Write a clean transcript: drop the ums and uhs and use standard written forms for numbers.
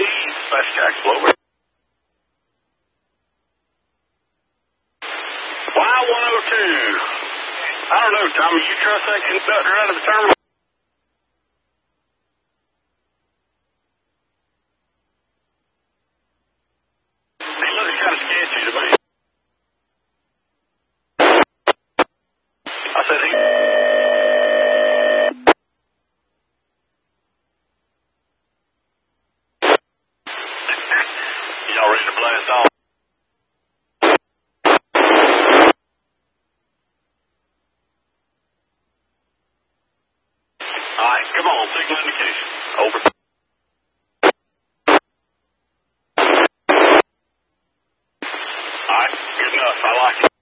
That's Jack Glover. Y102. I don't know, Tommy. You trust that conductor out of the terminal? He looks kind of sketchy to me. I said he... Y'all ready to blast off? All right, come on. Signal indication. Over. All right, good enough. I like it.